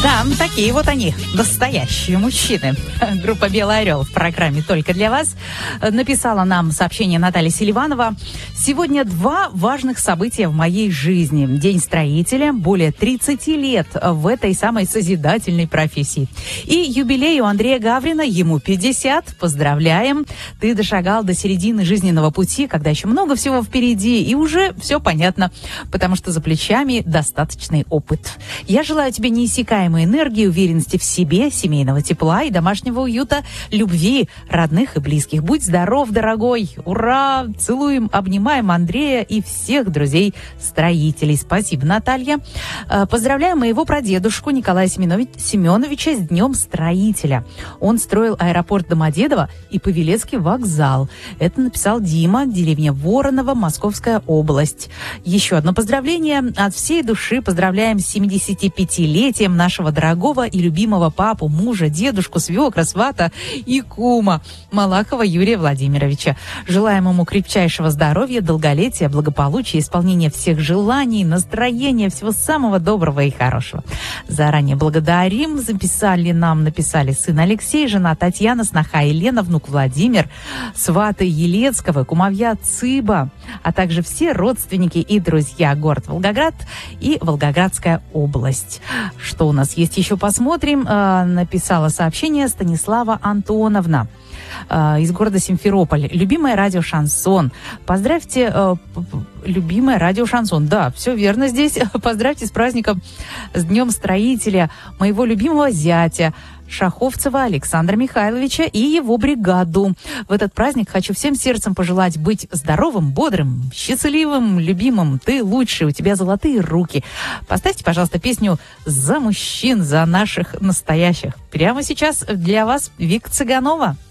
Да, такие вот они, настоящие мужчины. Группа «Белый орел» в программе «Только для вас» написала нам сообщение Наталья Селиванова. Сегодня 2 важных события в моей жизни. День строителя, более 30 лет в этой самой созидательной профессии. И юбилей у Андрея Гаврина, ему 50. Поздравляем. Ты дошагал до середины жизненного пути, когда еще много всего впереди, и уже все понятно, потому что за плечами достаточный опыт. Я желаю тебе неиссякаемой энергии, уверенности в себе, семейного тепла и домашнего уюта, любви, родных и близких. Будь здоров, дорогой! Ура! Целуем, обнимаем Андрея и всех друзей-строителей. Спасибо, Наталья. Поздравляем моего прадедушку Николая Семеновича с Днем строителя. Он строил аэропорт Домодедово и Павелецкий вокзал. Это написал Дима, деревня Воронова, Московская область. Еще одно поздравление от всей души. Поздравляем с 75-летием нашего дорогого и любимого папу, мужа, дедушку, свекра, свата и кума Малахова Юрия Владимировича. Желаем ему крепчайшего здоровья, долголетия, благополучия, исполнения всех желаний, настроения, всего самого доброго и хорошего. Заранее благодарим. Написали сын Алексей, жена Татьяна, сноха Елена, внук Владимир, сваты Елецкого, кумовья Цыба, а также все родственники и друзья. Город Волгоград и Волгоградская область. Что у нас есть еще, посмотрим. Написала сообщение Станислава Антоновна из города Симферополь. Любимое радио «Шансон». Поздравьте, любимое радио «Шансон». Да, все верно здесь. Поздравьте с праздником, с Днем строителя моего любимого зятя Шаховцева Александра Михайловича и его бригаду. В этот праздник хочу всем сердцем пожелать быть здоровым, бодрым, счастливым, любимым. Ты лучший, у тебя золотые руки. Поставьте, пожалуйста, песню «За мужчин, за наших настоящих». Прямо сейчас для вас Вика Цыганова.